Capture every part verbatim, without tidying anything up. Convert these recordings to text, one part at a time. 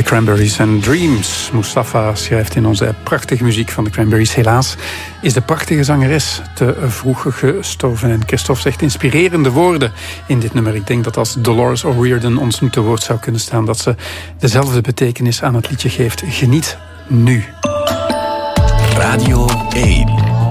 The Cranberries en Dreams. Mustafa schrijft in onze prachtige muziek van de Cranberries. Helaas is de prachtige zangeres te vroeg gestorven. En Christophe zegt inspirerende woorden in dit nummer. Ik denk dat als Dolores O'Riordan ons nu te woord zou kunnen staan, dat ze dezelfde betekenis aan het liedje geeft. Geniet nu. Radio één.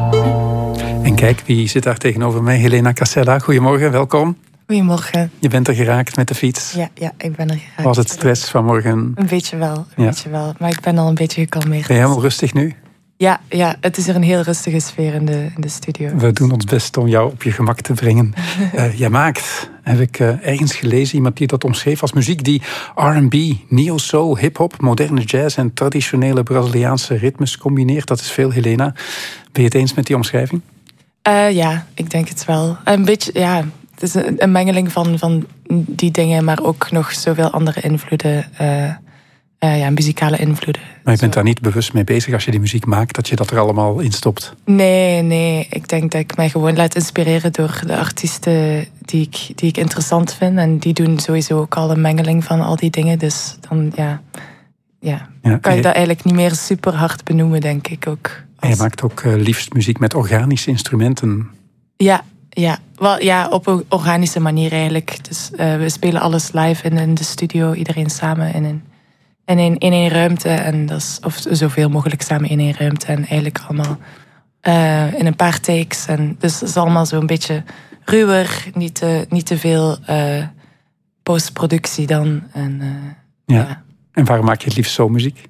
En kijk, wie zit daar tegenover mij? Helena Casella. Goedemorgen, welkom. Goedemorgen. Je bent er geraakt met de fiets. Ja, ja, ik ben er geraakt. Was het stress vanmorgen? Een beetje wel, een ja. beetje wel. Maar ik ben al een beetje gekalmeerd. Ben je helemaal rustig nu? Ja, ja, het is er een heel rustige sfeer in de, in de studio. We doen ons best om jou op je gemak te brengen. uh, jij maakt, heb ik uh, ergens gelezen, iemand die dat omschreef als muziek die R en B, neo-soul, hip-hop, moderne jazz en traditionele Braziliaanse ritmes combineert. Dat is veel, Helena. Ben je het eens met die omschrijving? Uh, ja, ik denk het wel. Een beetje, ja... Het is een, een mengeling van, van die dingen, maar ook nog zoveel andere invloeden. Uh, uh, ja, muzikale invloeden. Maar je bent daar niet bewust mee bezig als je die muziek maakt, dat je dat er allemaal in stopt? Nee, nee. Ik denk dat ik mij gewoon laat inspireren door de artiesten die ik, die ik interessant vind. En die doen sowieso ook al een mengeling van al die dingen. Dus dan, ja, ja, ja kan je, je dat eigenlijk niet meer super hard benoemen, denk ik ook. Als... En je maakt ook uh, liefst muziek met organische instrumenten. Ja. Ja, wel, ja, op een organische manier eigenlijk. Dus uh, we spelen alles live in, in de studio, iedereen samen in een, in een, in een ruimte. En dat is, of zoveel mogelijk samen in één ruimte. En eigenlijk allemaal uh, in een paar takes. En dus het is allemaal zo'n beetje ruwer, niet te, niet te veel uh, postproductie dan. En, uh, ja. ja. En waarom maak je het liefst zo muziek?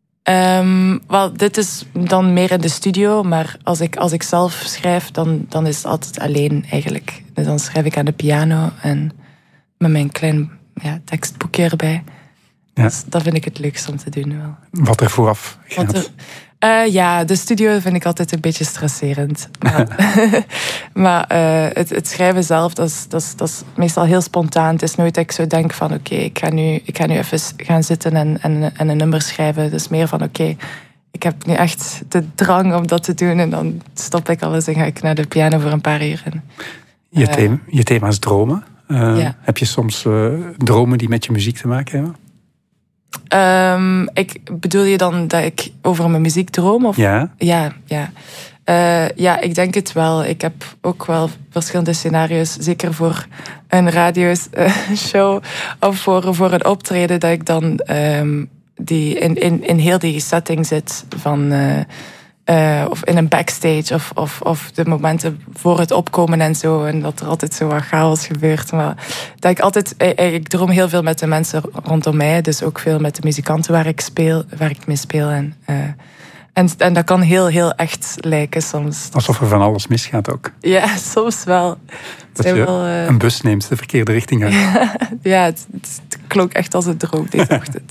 Um, wel, dit is dan meer in de studio, maar als ik, als ik zelf schrijf, dan, dan is het altijd alleen eigenlijk. Dus dan schrijf ik aan de piano en met mijn klein ja, tekstboekje erbij. Ja. Dus dat vind ik het leukst om te doen wel. Wat er vooraf gaat? Wat er, uh, ja, de studio vind ik altijd een beetje stresserend. Maar, maar uh, het, het schrijven zelf, dat is, dat, is, dat is meestal heel spontaan. Het is nooit dat ik zo denk van oké, okay, ik ga nu, ik ga nu even gaan zitten en, en, en een nummer schrijven. Het is meer van oké, okay, ik heb nu echt de drang om dat te doen. En dan stop ik alles en ga ik naar de piano voor een paar uur. En, uh, je, thema, je thema is dromen. Uh, ja. Heb je soms uh, dromen die met je muziek te maken hebben? Um, ik, bedoel je dan dat ik over mijn muziek droom? Of? Ja. Ja, ja. Uh, ja, ik denk het wel. Ik heb ook wel verschillende scenario's, zeker voor een radioshow of voor, voor een optreden, dat ik dan um, die in, in, in heel die setting zit van... Uh, Uh, of in een backstage, of, of, of de momenten voor het opkomen en zo. En dat er altijd zo wat chaos gebeurt. Maar dat ik altijd, ik, ik droom heel veel met de mensen rondom mij. Dus ook veel met de muzikanten waar ik speel, waar ik mee speel. En, uh, en, en dat kan heel, heel echt lijken soms. Alsof er van alles misgaat ook. Ja, soms wel. Dat je wel, uh... een bus neemt de verkeerde richting uit. Ja, het, het klonk echt als een droom deze ochtend.